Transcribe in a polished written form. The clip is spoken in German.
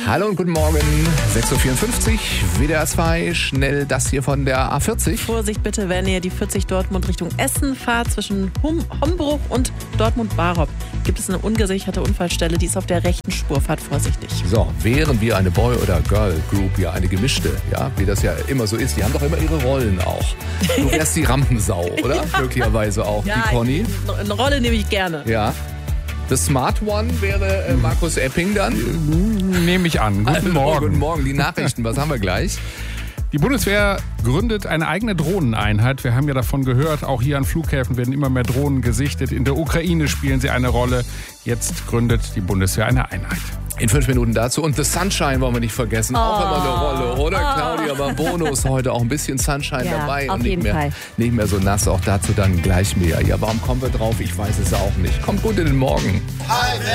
Hallo und guten Morgen. 6.54 Uhr, WDR 2, schnell das hier von der A40. Vorsicht bitte, wenn ihr die 40 Dortmund Richtung Essen fahrt, zwischen Hombruch und Dortmund-Barop gibt es eine ungesicherte Unfallstelle, die ist auf der rechten Spur, fahrt vorsichtig. So, wären wir eine Boy- oder Girl-Group, ja, eine gemischte, ja, wie das ja immer so ist, die haben doch immer ihre Rollen auch. Du wärst die Rampensau, oder? Ja. Möglicherweise auch, ja, die Conny. Eine Rolle nehme ich gerne. Ja. The Smart One wäre Markus Epping dann? Nehme ich an. Guten Morgen. Guten Morgen, die Nachrichten, was haben wir gleich? Die Bundeswehr gründet eine eigene Drohneneinheit. Wir haben ja davon gehört, auch hier an Flughäfen werden immer mehr Drohnen gesichtet. In der Ukraine spielen sie eine Rolle. Jetzt gründet die Bundeswehr eine Einheit. In 5 Minuten dazu. Und The Sunshine wollen wir nicht vergessen. Auch immer eine Rolle, oder Claudia? Aber Bonus heute auch ein bisschen Sunshine dabei. Auf und jeden Fall. Nicht mehr so nass. Auch dazu dann gleich mehr. Ja, warum kommen wir drauf? Ich weiß es auch nicht. Kommt gut in den Morgen. Hi,